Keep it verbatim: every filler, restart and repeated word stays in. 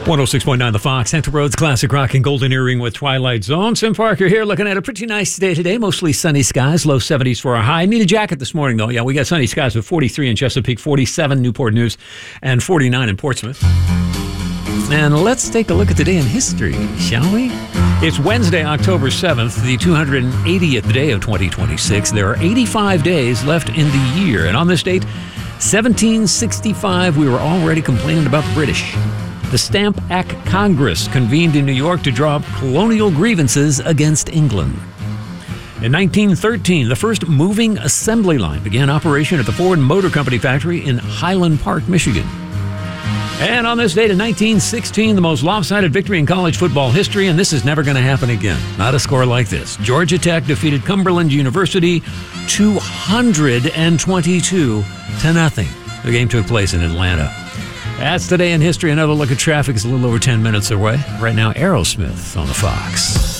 one oh six point nine The Fox, Central Roads Classic Rock and Golden Earring with Twilight Zone. Sim Parker here, looking at a pretty nice day today. Mostly sunny skies, low seventies for a high. Need a jacket this morning, though. Yeah, we got sunny skies with forty-three in Chesapeake, forty-seven Newport News, and forty-nine in Portsmouth. And let's take a look at the day in history, shall we? It's Wednesday, October seventh, the two hundred eightieth day of twenty twenty-six. There are eighty-five days left in the year. And on this date, seventeen sixty-five, we were already complaining about the British. The Stamp Act Congress convened in New York to draw up colonial grievances against England. In nineteen thirteen, the first moving assembly line began operation at the Ford Motor Company factory in Highland Park, Michigan. And on this date in nineteen sixteen, the most lopsided victory in college football history, and this is never going to happen again. Not a score like this. Georgia Tech defeated Cumberland University two hundred twenty-two to nothing. The game took place in Atlanta. That's today in history. Another look at traffic is a little over ten minutes away. Right now, Aerosmith on the Fox.